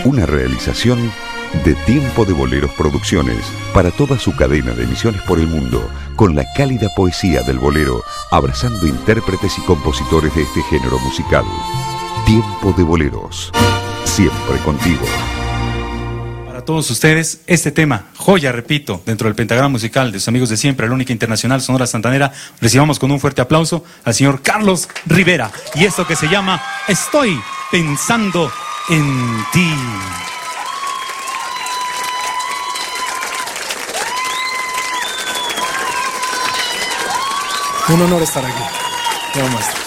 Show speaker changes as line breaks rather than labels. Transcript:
Una realización de Tiempo de Boleros Producciones para toda su cadena de emisiones por el mundo, con la cálida poesía del bolero, abrazando intérpretes y compositores de este género musical. Tiempo de Boleros, siempre contigo.
Para todos ustedes, este tema, joya, repito, dentro del pentagrama musical de sus amigos de siempre, la única internacional Sonora Santanera, recibamos con un fuerte aplauso al señor Carlos Rivera. Y esto que se llama Estoy pensando en ti.
Un honor estar aquí. Te amo, maestro.